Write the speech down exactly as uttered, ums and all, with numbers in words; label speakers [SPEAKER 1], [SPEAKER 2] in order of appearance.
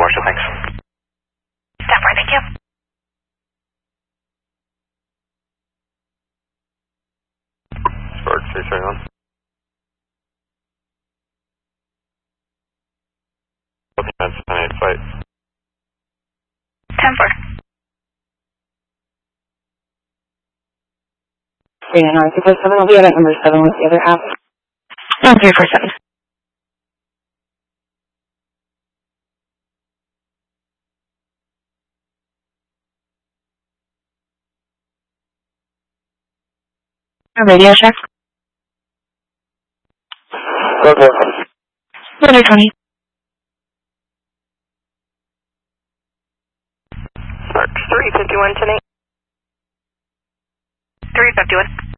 [SPEAKER 1] Washington, thanks.
[SPEAKER 2] Stand by, thank you.
[SPEAKER 1] Bird three seven one. Looking at ten eight flight.
[SPEAKER 2] ten four.
[SPEAKER 3] three nine nine two four seven will be at number seven with the other half.
[SPEAKER 2] one three four seven. Radio check.
[SPEAKER 1] Okay.
[SPEAKER 2] one twenty.
[SPEAKER 4] Mark three fifty-one, ten eight.
[SPEAKER 2] three fifty-one.